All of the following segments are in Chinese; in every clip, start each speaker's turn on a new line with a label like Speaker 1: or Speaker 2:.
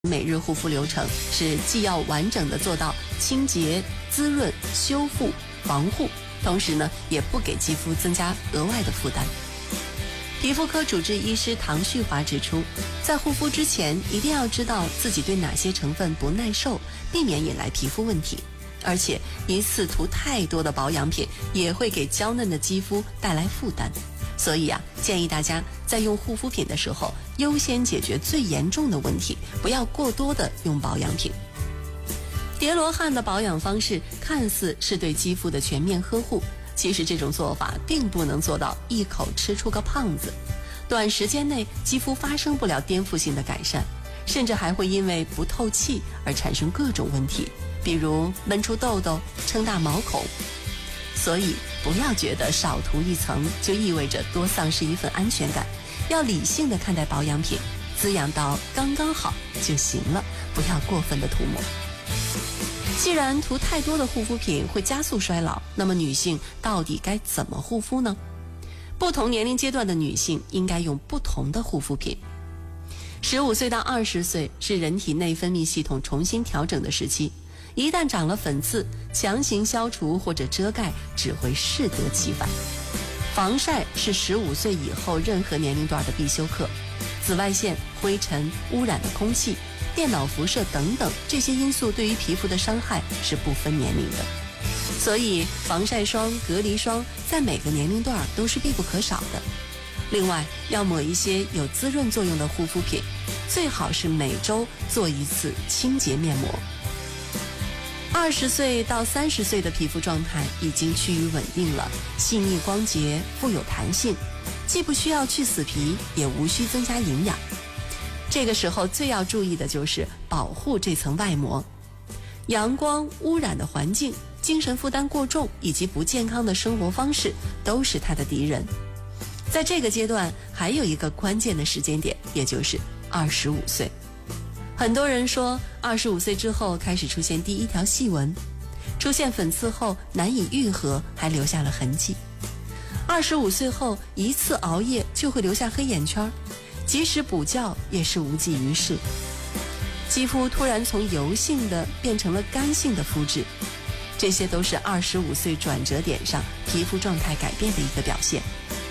Speaker 1: 每日护肤流程是既要完整的做到清洁、滋润、修复、防护，同时呢，也不给肌肤增加额外的负担。皮肤科主治医师唐旭华指出，在护肤之前一定要知道自己对哪些成分不耐受，避免引来皮肤问题。而且一次涂太多的保养品也会给娇嫩的肌肤带来负担。所以建议大家在用护肤品的时候，优先解决最严重的问题，不要过多的用保养品。叠罗汉的保养方式看似是对肌肤的全面呵护，其实这种做法并不能做到一口吃出个胖子，短时间内肌肤发生不了颠覆性的改善，甚至还会因为不透气而产生各种问题，比如闷出痘痘、撑大毛孔。所以不要觉得少涂一层就意味着多丧失一份安全感，要理性的看待保养品，滋养到刚刚好就行了，不要过分的涂抹。既然涂太多的护肤品会加速衰老，那么女性到底该怎么护肤呢？不同年龄阶段的女性应该用不同的护肤品。15岁到20岁是人体内分泌系统重新调整的时期，一旦长了粉刺，强行消除或者遮盖只会适得其反。防晒是15岁以后任何年龄段的必修课，紫外线、灰尘、污染的空气、电脑辐射等等，这些因素对于皮肤的伤害是不分年龄的。所以防晒霜、隔离霜在每个年龄段都是必不可少的。另外，要抹一些有滋润作用的护肤品，最好是每周做一次清洁面膜。20岁到30岁的皮肤状态已经趋于稳定了，细腻光洁，富有弹性，既不需要去死皮，也无需增加营养。这个时候最要注意的就是保护这层外膜。阳光、污染的环境、精神负担过重以及不健康的生活方式都是它的敌人。在这个阶段还有一个关键的时间点，也就是25岁。很多人说25岁之后开始出现第一条细纹，出现粉刺后难以愈合，还留下了痕迹。25岁后一次熬夜就会留下黑眼圈，即使补觉也是无济于事。肌肤突然从油性的变成了干性的肤质，这些都是25岁转折点上皮肤状态改变的一个表现。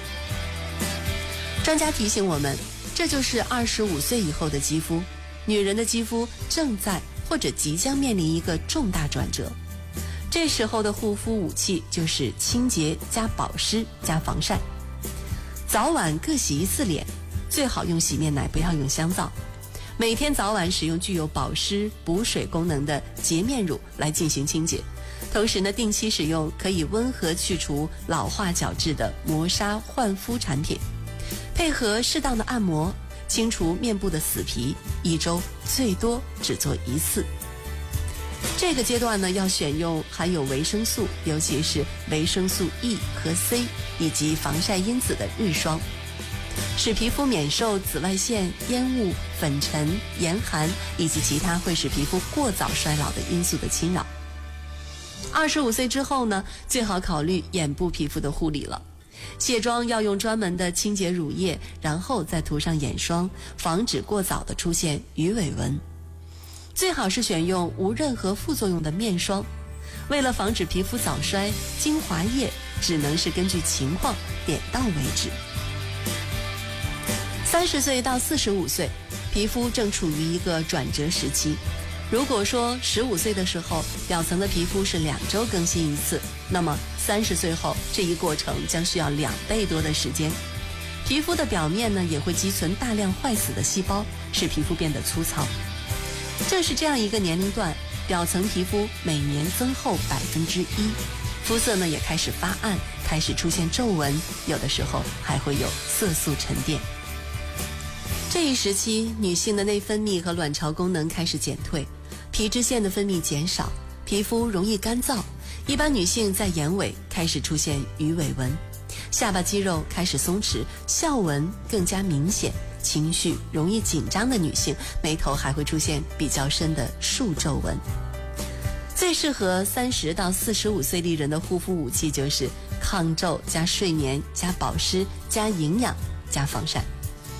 Speaker 1: 专家提醒我们，这就是25岁以后的肌肤，女人的肌肤正在或者即将面临一个重大转折。这时候的护肤武器就是清洁加保湿加防晒。早晚各洗一次脸，最好用洗面奶，不要用香皂。每天早晚使用具有保湿补水功能的洁面乳来进行清洁，同时呢，定期使用可以温和去除老化角质的磨砂焕肤产品，配合适当的按摩，清除面部的死皮，一周最多只做一次。这个阶段呢，要选用含有维生素，尤其是维生素 E 和 C 以及防晒因子的日霜，使皮肤免受紫外线、烟雾、粉尘、严寒以及其他会使皮肤过早衰老的因素的侵扰。25岁之后呢，最好考虑眼部皮肤的护理了。卸妆要用专门的清洁乳液，然后再涂上眼霜，防止过早的出现鱼尾纹。最好是选用无任何副作用的面霜。为了防止皮肤早衰，精华液只能是根据情况点到为止。30岁到45岁，皮肤正处于一个转折时期。如果说15岁的时候，表层的皮肤是2周更新一次，那么30岁后，这一过程将需要2倍多的时间。皮肤的表面呢，也会积存大量坏死的细胞，使皮肤变得粗糙。正是这样一个年龄段，表层皮肤每年增厚1%，肤色呢也开始发暗，开始出现皱纹，有的时候还会有色素沉淀。这一时期，女性的内分泌和卵巢功能开始减退，皮脂腺的分泌减少，皮肤容易干燥。一般女性在眼尾开始出现鱼尾纹，下巴肌肉开始松弛，笑纹更加明显。情绪容易紧张的女性，眉头还会出现比较深的竖皱纹。最适合30到45岁丽人的护肤武器就是抗皱加睡眠加保湿加营养加防晒。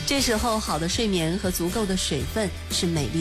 Speaker 1: 这时候好的睡眠和足够的水分是美丽